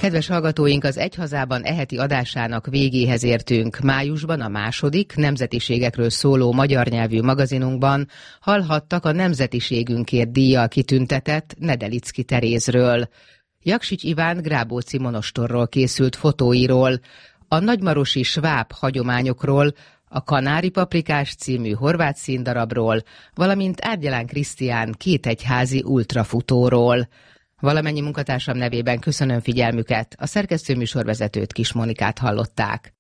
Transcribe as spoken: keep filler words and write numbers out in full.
Kedves hallgatóink, az Egy hazában e heti adásának végéhez értünk. Májusban a második nemzetiségekről szóló magyar nyelvű magazinunkban hallhattak a nemzetiségünkért díjjal kitüntetett Nedelicki Terézről. Jaksics Iván Grábóci monostorról készült fotóiról, a nagymarosi sváb hagyományokról, a Kanári paprikás című horvát színdarabról, valamint Árgyalán Krisztián kétegyházi ultrafutóról. Valamennyi munkatársam nevében köszönöm figyelmüket, a szerkesztő műsorvezetőt, Kis Monikát hallották.